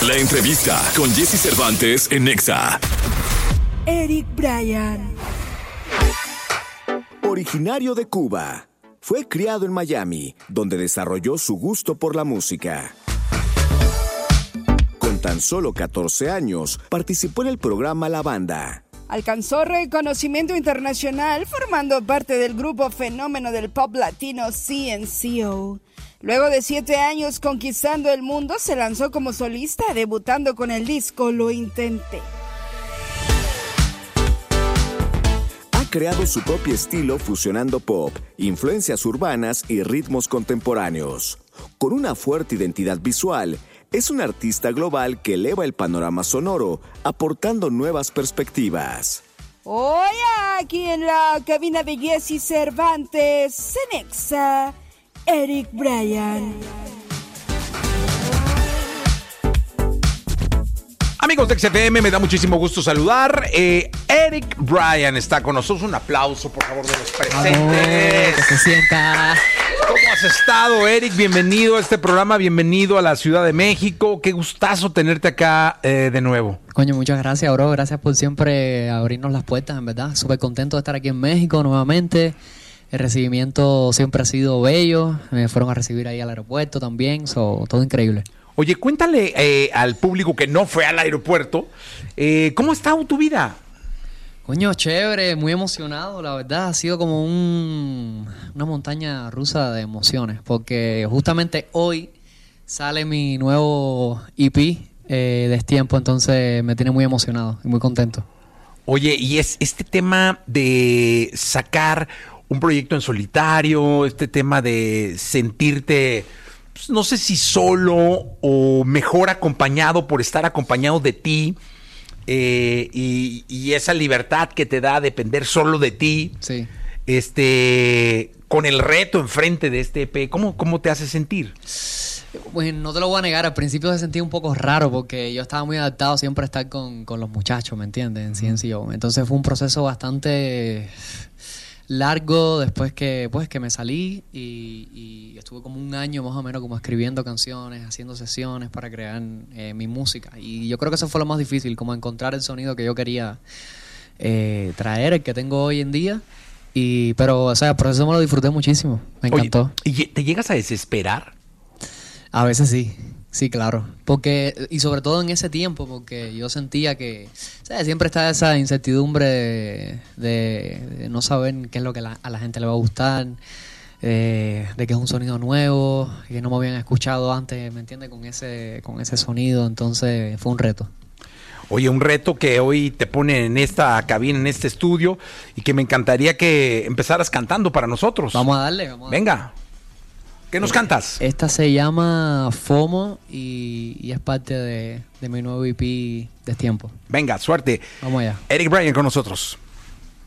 La entrevista con Jesse Cervantes en Nexa. Eric Bryan. Originario de Cuba, fue criado en Miami, donde desarrolló su gusto por la música. Con tan solo 14 años, participó en el programa La Banda. Alcanzó reconocimiento internacional formando parte del grupo fenómeno del pop latino CNCO. Luego de 7 años conquistando el mundo, se lanzó como solista, debutando con el disco Lo Intenté. Ha creado su propio estilo fusionando pop, influencias urbanas y ritmos contemporáneos. Con una fuerte identidad visual, es un artista global que eleva el panorama sonoro, aportando nuevas perspectivas. Hoy aquí en la cabina de Jesse Cervantes, en Nexa, Eric Bryan. Amigos de XFM, me da muchísimo gusto saludar. Eric Bryan está con nosotros. Un aplauso, por favor, de los presentes. Que se sienta. ¿Cómo has estado, Eric? Bienvenido a este programa, bienvenido a la Ciudad de México. Qué gustazo tenerte acá de nuevo. Coño, muchas gracias, bro. Gracias por siempre abrirnos las puertas, en verdad. Súper contento de estar aquí en México nuevamente. El recibimiento siempre ha sido bello. Me fueron a recibir ahí al aeropuerto también. Todo increíble. Oye, cuéntale al público que no fue al aeropuerto, ¿cómo ha estado tu vida? Coño, chévere, muy emocionado, la verdad. Ha sido como una montaña rusa de emociones, porque justamente hoy sale mi nuevo EP, Destiempo, entonces me tiene muy emocionado y muy contento. Oye, y es este tema de sacar un proyecto en solitario, este tema de sentirte, pues, no sé si solo o mejor acompañado por estar acompañado de ti, y esa libertad que te da a depender solo de ti, sí. Con el reto enfrente de este EP, ¿cómo te hace sentir? Bueno, no te lo voy a negar, al principio se sentía un poco raro porque yo estaba muy adaptado siempre a estar con los muchachos, ¿me entiendes? En CNCO. Entonces fue un proceso bastante largo después que me salí y estuve como un año más o menos como escribiendo canciones, haciendo sesiones para crear mi música. Y yo creo que eso fue lo más difícil, como encontrar el sonido que yo quería traer, el que tengo hoy en día. Pero, o sea, el proceso me lo disfruté muchísimo, me encantó. Oye, ¿y te llegas a desesperar? A veces sí, claro. Y sobre todo en ese tiempo, porque yo sentía que, o sea, siempre está esa incertidumbre de no saber qué es lo que a la gente le va a gustar, de que es un sonido nuevo, que no me habían escuchado antes, ¿me entiendes? Con ese sonido, entonces fue un reto. Oye, un reto que hoy te pone en esta cabina, en este estudio, y que me encantaría que empezaras cantando para nosotros. Vamos a darle. Venga. ¿Qué nos cantas? Esta se llama FOMO y es parte de mi nuevo EP Destiempo. Venga, suerte. Vamos allá. Eric Bryan con nosotros.